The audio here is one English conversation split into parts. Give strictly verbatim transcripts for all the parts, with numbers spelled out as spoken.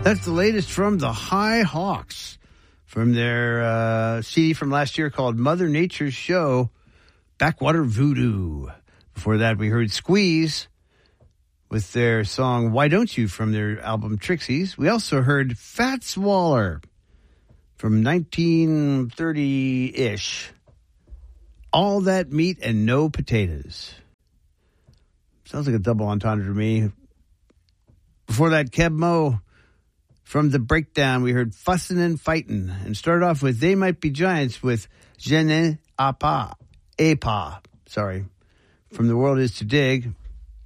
That's the latest from the High Hawks from their uh, C D from last year called Mother Nature's Show, Backwater Voodoo. Before that, we heard Squeeze with their song Why Don't You from their album Trixies. We also heard Fats Waller from nineteen thirty-ish. All That Meat and No Potatoes. Sounds like a double entendre to me. Before that, Keb Mo from The Breakdown. We heard Fussin' and Fightin'. And started off with They Might Be Giants with Je ne a pas, a pas, sorry, from The World Is to Dig.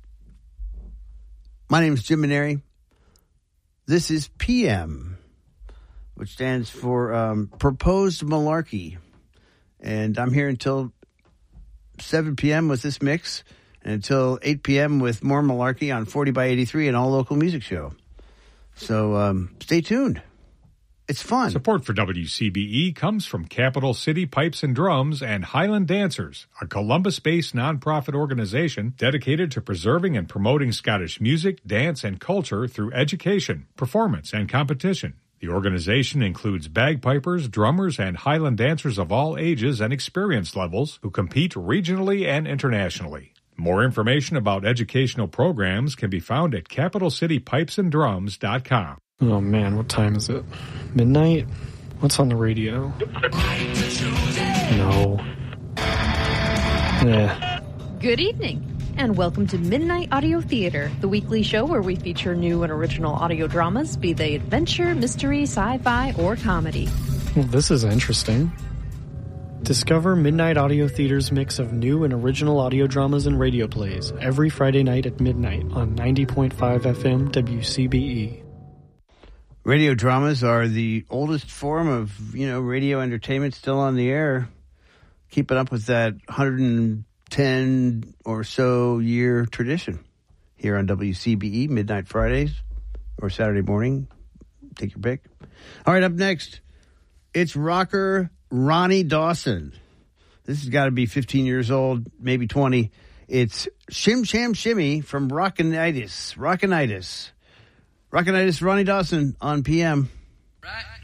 My name is Jim Maneri. This is P M, which stands for um, Proposed Malarkey. And I'm here until seven p.m. with this mix, and until eight p.m. with more malarkey on forty by eighty-three, an all-local music show. So um, stay tuned. It's fun. Support for W C B E comes from Capital City Pipes and Drums and Highland Dancers, a Columbus-based nonprofit organization dedicated to preserving and promoting Scottish music, dance, and culture through education, performance, and competition. The organization includes bagpipers, drummers, and Highland dancers of all ages and experience levels who compete regionally and internationally. More information about educational programs can be found at capital city pipes and drums dot com. Oh man, what time is it? Midnight? What's on the radio? No. Eh. Good evening, and welcome to Midnight Audio Theater, the weekly show where we feature new and original audio dramas, be they adventure, mystery, sci-fi, or comedy. Well, this is interesting. Discover Midnight Audio Theater's mix of new and original audio dramas and radio plays every Friday night at midnight on ninety point five F M W C B E. Radio dramas are the oldest form of, you know, radio entertainment still on the air, keeping up with that one hundred ten or so year tradition here on W C B E, Midnight Fridays or Saturday morning. Take your pick. All right, up next, it's rocker Ronnie Dawson. This has got to be fifteen years old, maybe twenty. It's Shim Sham Shimmy from Rockinitis. Rockinitis. Rockinitis, Ronnie Dawson on P M. Right.